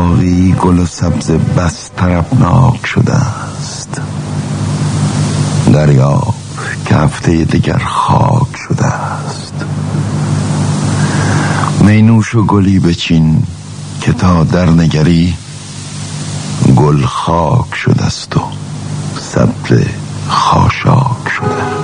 ساقی گل و سبز بس طربناک شده است. دریاب که هفته دیگر خاک شده است. مینوش و گلی بچین که تا در نگری گل خاک شده است و سبز خاشاک شده.